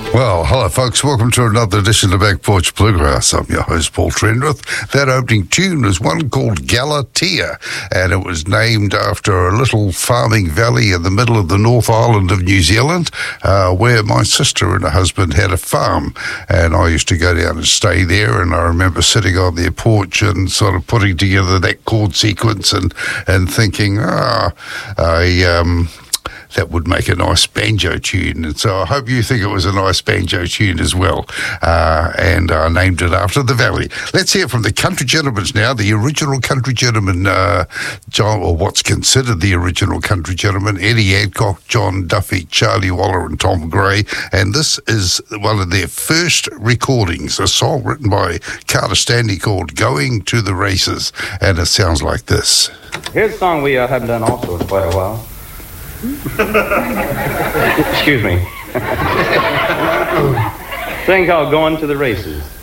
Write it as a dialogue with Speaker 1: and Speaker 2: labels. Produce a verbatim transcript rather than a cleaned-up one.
Speaker 1: Well, hello folks, welcome to another edition of Back Porch Bluegrass. I'm your host, Paul Trendrith. That opening tune was one called Galatea, and it was named after a little farming valley in the middle of the North Island of New Zealand, uh, where my sister and her husband had a farm, and I used to go down and stay there, and I remember sitting on their porch and sort of putting together that chord sequence and, and thinking, ah, I... um. that would make a nice banjo tune. And so I hope you think it was a nice banjo tune as well. Uh, and I named it after the valley. Let's hear from the Country Gentlemen now, the original Country Gentlemen, uh, John, or what's considered the original Country Gentlemen, Eddie Adcock, John Duffy, Charlie Waller and Tom Gray. And this is one of their first recordings, a song written by Carter Stanley called Going to the Races. And it sounds like this.
Speaker 2: Here's a song we uh, haven't done also in quite a while. Excuse me. Thing called Going to the Races.